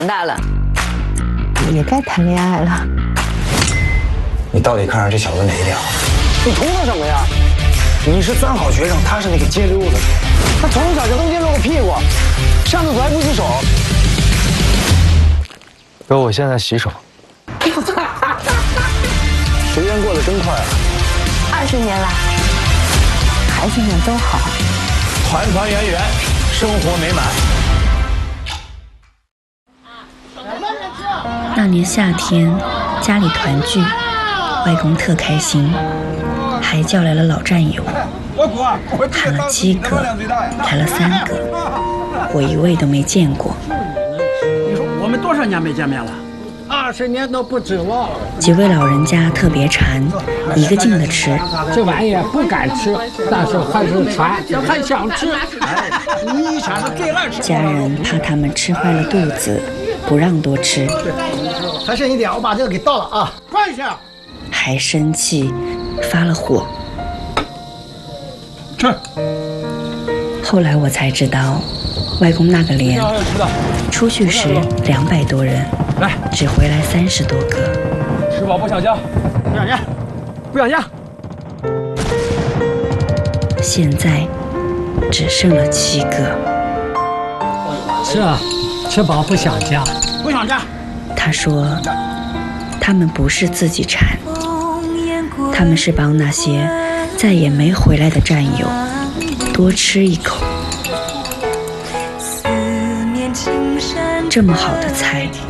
大了， 也该谈恋爱了。 你到底看上这小子哪一点好？你图他什么呀？你是三好学生，他是那个街溜子，他从小就能街露个屁股，上厕所还不洗手。哥，我现在洗手。时间过得真快啊 20年来，孩子们都好， 团团圆圆，生活美满。 那年夏天，家里团聚，外公特开心，还叫来了老战友，谈了7个，谈了3个，我一位都没见过。 你说我们多少年没见面了？20年都不止了。 几位老人家特别馋，一个劲的吃。 这玩意不敢吃，但是还是馋，还想吃。你想是最爱吃。 家人怕他们吃坏了肚子，不让多吃。 还剩一点，我把这个给倒了啊！放下。 还生气，发了火。 吃。 后来我才知道，外公那个连出去时200多人， 来， 只回来30多个。 吃饱不想家， 不想家，不想家。 现在只剩了7个。 是啊，吃饱不想家，不想家。 他说，他们不是自己馋，他们是帮那些再也没回来的战友多吃一口。这么好的菜，